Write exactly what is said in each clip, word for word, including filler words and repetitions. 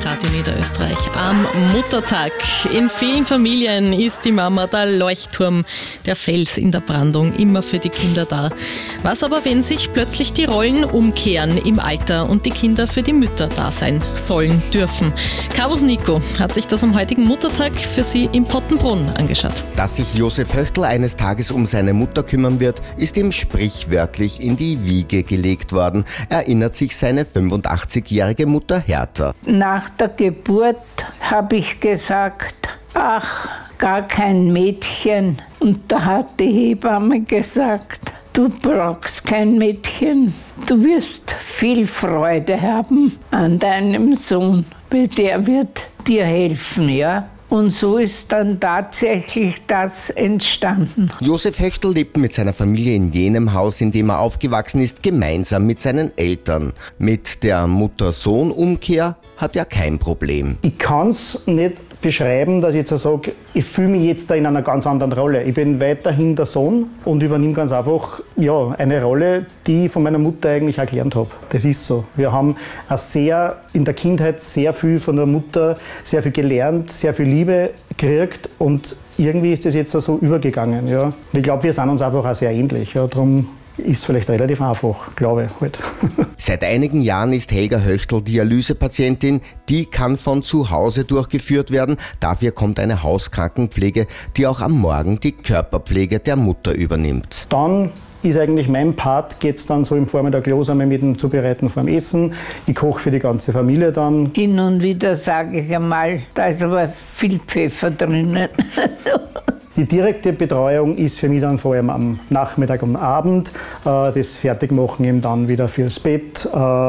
Radio Niederösterreich am Muttertag. In vielen Familien ist die Mama der Leuchtturm, der Fels in der Brandung, immer für die Kinder da. Was aber, wenn sich plötzlich die Rollen umkehren im Alter und die Kinder für die Mütter da sein sollen, dürfen? Kavus Nico hat sich das am heutigen Muttertag für sie im Pottenbrunn angeschaut. Dass sich Josef Höchtl eines Tages um seine Mutter kümmern wird, ist ihm sprichwörtlich in die Wiege gelegt worden, erinnert sich seine fünfundachtzigjährige Mutter Hertha. Nach der Geburt habe ich gesagt, ach, gar kein Mädchen. Und da hat die Hebamme gesagt, du brauchst kein Mädchen. Du wirst viel Freude haben an deinem Sohn, weil der wird dir helfen, ja. Und so ist dann tatsächlich das entstanden. Josef Höchtl lebt mit seiner Familie in jenem Haus, in dem er aufgewachsen ist, gemeinsam mit seinen Eltern. Mit der Mutter-Sohn-Umkehr hat er kein Problem. Ich kann es nicht beschreiben, dass ich jetzt sage, ich fühle mich jetzt da in einer ganz anderen Rolle. Ich bin weiterhin der Sohn und übernehme ganz einfach ja, eine Rolle, die ich von meiner Mutter eigentlich auch gelernt habe. Das ist so. Wir haben auch sehr, in der Kindheit sehr viel von der Mutter, sehr viel gelernt, sehr viel Liebe gekriegt und irgendwie ist das jetzt so übergegangen. Ja. Und ich glaube, wir sind uns einfach auch sehr ähnlich. Ja. Darum ist vielleicht relativ einfach, glaube ich. Halt. Seit einigen Jahren ist Helga Höchtl Dialysepatientin. Die kann von zu Hause durchgeführt werden. Dafür kommt eine Hauskrankenpflege, die auch am Morgen die Körperpflege der Mutter übernimmt. Dann ist eigentlich mein Part, geht es dann so im Vormittag los einmal mit dem Zubereiten vom Essen. Ich koche für die ganze Familie dann. Hin und wieder sage ich einmal, da ist aber viel Pfeffer drinnen. Die direkte Betreuung ist für mich dann vor allem am Nachmittag und Abend. Das Fertigmachen eben dann wieder fürs Bett,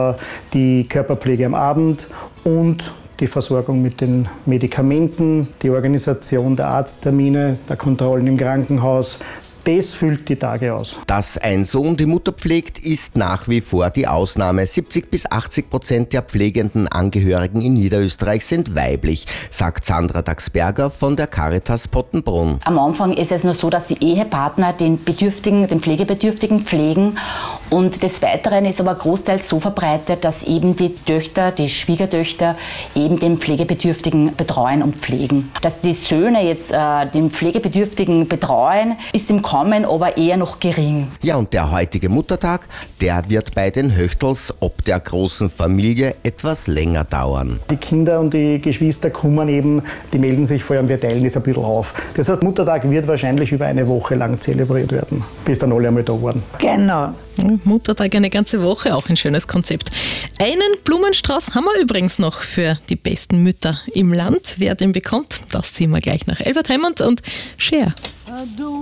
die Körperpflege am Abend und die Versorgung mit den Medikamenten, die Organisation der Arzttermine, der Kontrollen im Krankenhaus. Das füllt die Tage aus. Dass ein Sohn die Mutter pflegt, ist nach wie vor die Ausnahme. siebzig bis achtzig Prozent der pflegenden Angehörigen in Niederösterreich sind weiblich, sagt Sandra Daxberger von der Caritas Pottenbrunn. Am Anfang ist es nur so, dass die Ehepartner den Bedürftigen, den Pflegebedürftigen pflegen. Und des Weiteren ist aber großteils so verbreitet, dass eben die Töchter, die Schwiegertöchter eben den Pflegebedürftigen betreuen und pflegen. Dass die Söhne jetzt äh, den Pflegebedürftigen betreuen, ist im Kommen, aber eher noch gering. Ja, und der heutige Muttertag, der wird bei den Höchtls ob der großen Familie etwas länger dauern. Die Kinder und die Geschwister kommen eben, die melden sich vor allem, wir teilen das ein bisschen auf. Das heißt, Muttertag wird wahrscheinlich über eine Woche lang zelebriert werden, bis dann alle einmal da waren. Genau. Muttertag eine ganze Woche, auch ein schönes Konzept. Einen Blumenstrauß haben wir übrigens noch für die besten Mütter im Land. Wer den bekommt, das ziehen wir gleich nach Albert Hammond und Cher.